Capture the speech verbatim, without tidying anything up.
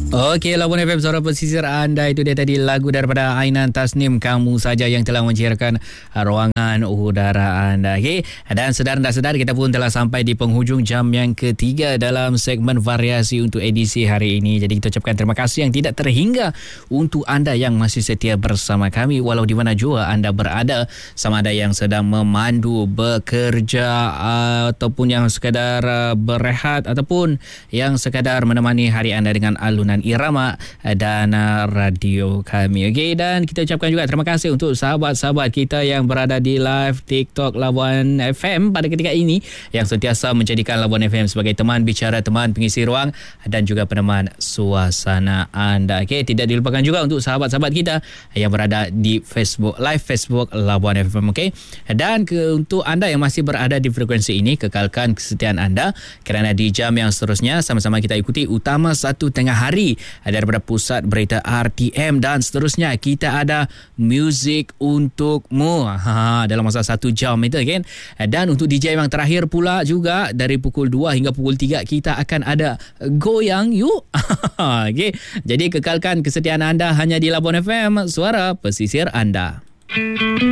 Okey, Labuan F M, suara pesisir anda. Itu dia tadi lagu daripada Ainan Tasnim, Kamu Saja, yang telah menciarkan ruangan udara anda. Okey, dan sedar tak sedar, kita pun telah sampai di penghujung jam yang ketiga dalam segmen variasi untuk edisi hari ini. Jadi kita ucapkan terima kasih yang tidak terhingga untuk anda yang masih setia bersama kami walau di mana jua anda berada, sama ada yang sedang memandu, bekerja, ataupun yang sekadar berehat, ataupun yang sekadar menemani hari anda dengan alunan irama dan radio kami. Okey, dan kita ucapkan juga terima kasih untuk sahabat-sahabat kita yang berada di live TikTok Labuan F M pada ketika ini, yang sentiasa menjadikan Labuan F M sebagai teman bicara, teman pengisi ruang dan juga peneman suasana anda. Okey, tidak dilupakan juga untuk sahabat-sahabat kita yang berada di Facebook, live Facebook Labuan F M. Okey, dan ke, untuk anda yang masih berada di frekuensi ini, kekalkan kesetiaan anda, kerana di jam yang seterusnya sama-sama kita ikuti Utama Satu Tengah Hari daripada Pusat Berita R T M, dan seterusnya kita ada Muzik Untukmu ha, dalam masa satu jam itu kan. Dan untuk D J yang terakhir pula juga dari pukul dua hingga pukul tiga kita akan ada Goyang Yuk. Okay. Jadi kekalkan kesetiaan anda hanya di Labuan F M, suara pesisir anda.